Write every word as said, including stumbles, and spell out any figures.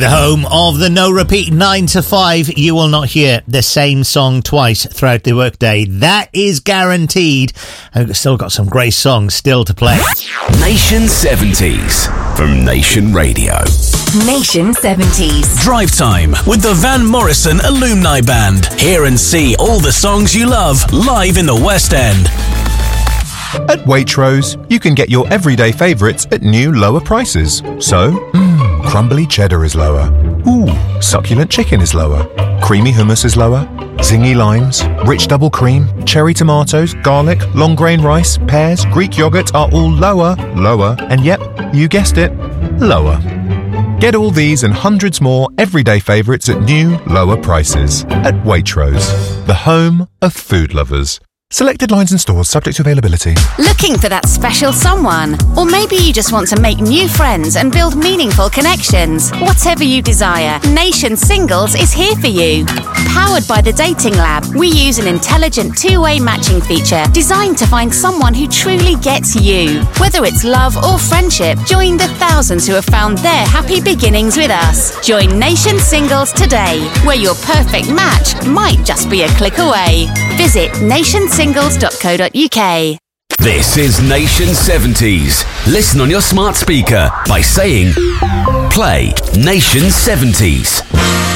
The home of the no repeat nine to five. You will not hear the same song twice throughout the workday. That is guaranteed. And we've still got some great songs still to play. Nation seventies from Nation Radio. Nation seventies. Drive Time with the Van Morrison Alumni Band. Hear and see all the songs you love live in the West End. At Waitrose, you can get your everyday favourites at new lower prices. So, mmm, crumbly cheddar is lower. Ooh, succulent chicken is lower. Creamy hummus is lower. Zingy limes, rich double cream, cherry tomatoes, garlic, long grain rice, pears, Greek yogurt are all lower, lower, and yep, you guessed it, lower. Get all these and hundreds more everyday favourites at new, lower prices. At Waitrose, the home of food lovers. Selected lines and stores subject to availability. Looking for that special someone? Or maybe you just want to make new friends and build meaningful connections. Whatever you desire, Nation Singles is here for you. Powered by the Dating Lab, we use an intelligent two-way matching feature designed to find someone who truly gets you. Whether it's love or friendship, join the thousands who have found their happy beginnings with us. Join Nation Singles today, where your perfect match might just be a click away. Visit nation singles dot co dot uk. This is Nation seventies. Listen on your smart speaker by saying, play Nation seventies.